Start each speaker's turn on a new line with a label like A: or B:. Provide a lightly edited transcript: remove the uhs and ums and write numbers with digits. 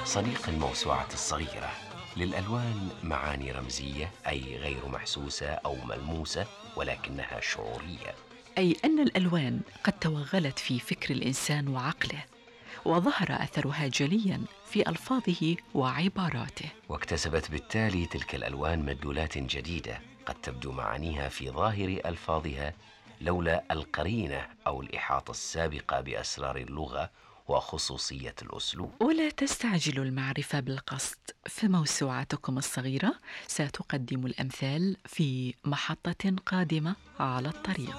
A: صديق الموسوعة الصغيرة. للألوان معاني رمزية، أي غير محسوسة أو ملموسة، ولكنها شعورية.
B: أي أن الألوان قد توغلت في فكر الإنسان وعقله، وظهر أثرها جلياً في ألفاظه وعباراته.
A: واكتسبت بالتالي تلك الألوان مدلولات جديدة قد تبدو معانيها في ظاهر ألفاظها لولا القرينة أو الإحاطة السابقة بأسرار اللغة وخصوصية الأسلوب.
B: ولا تستعجلوا المعرفة بالقصد، فموسوعتكم الصغيرة ستقدم الأمثال في محطة قادمة على الطريق.